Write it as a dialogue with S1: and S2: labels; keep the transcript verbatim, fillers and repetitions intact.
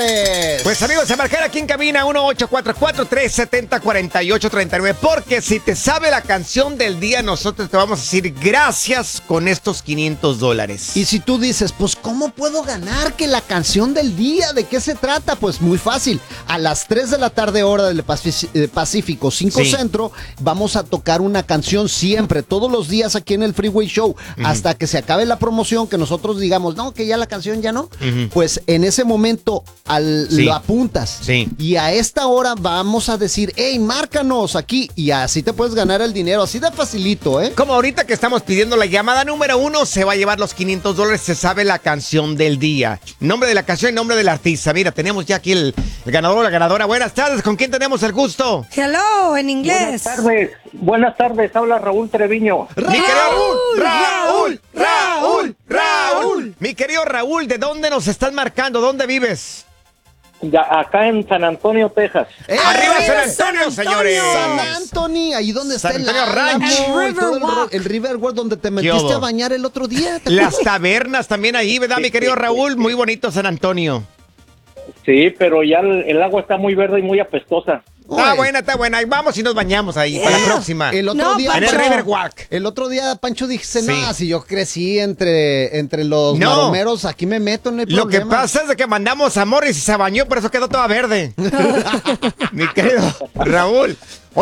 S1: dólares.
S2: Pues amigos, a marcar aquí en cabina uno ocho cuatro cuatro, tres siete cero, cuatro ocho tres nueve, porque si te sabe la canción del día, nosotros te vamos a decir gracias con estos quinientos dólares.
S1: Y si tú dices, pues ¿cómo puedo ganar? Que la canción del día, ¿de qué se trata? Pues muy fácil, a las tres de la tarde hora del Pacífico, cinco
S2: Sí.
S1: Centro, vamos a tocar una canción siempre, todos los días aquí en el Freeway Show, uh-huh. hasta que se acabe la promoción, que nosotros digamos, no, que ya la canción ya no, uh-huh. pues en ese momento al, sí. lo apuntas,
S2: sí.
S1: y a esta hora vamos a decir, hey, márcanos aquí, y así te puedes ganar el dinero, así de facilito, ¿eh?
S2: Como ahorita que estamos pidiendo la llamada número uno, se va a llevar los quinientos dólares, se sabe la canción del día. Nombre de la canción y nombre del artista. Mira, tenemos ya aquí el, el ganador o la ganadora. Buenas tardes, ¿con quién tenemos el gusto?
S3: Hello, en inglés.
S4: Buenas tardes, buenas tardes, habla Raúl Treviño.
S2: ¡Raúl! Mi querido Raúl, Raúl, Raúl, Raúl. Mi querido Raúl, ¿de dónde nos estás marcando? ¿Dónde vives?
S4: Ya, acá en San Antonio, Texas.
S2: ¡Eh, ¡Arriba San Antonio, San Antonio, señores!
S1: San Antonio, ahí donde está
S2: San
S1: el
S2: Antonio Ranch.
S1: el, el, el River World donde te metiste a bañar el otro día.
S2: Las tabernas también ahí, ¿verdad, mi querido Raúl? Muy bonito San Antonio.
S4: Sí, pero ya el, el agua está muy verde y muy apestosa.
S2: Está buena, está buena. Vamos y nos bañamos ahí yeah. para la próxima.
S1: El otro
S3: no,
S1: día,
S2: en el Riverwalk.
S1: El otro día, Pancho, dice, no,
S2: sí.
S1: si yo crecí entre, entre los
S2: no.
S1: maromeros, aquí me meto, no hay
S2: Lo
S1: problema.
S2: que pasa es de que mandamos a Morris y se bañó, por eso quedó toda verde. Mi querido Raúl.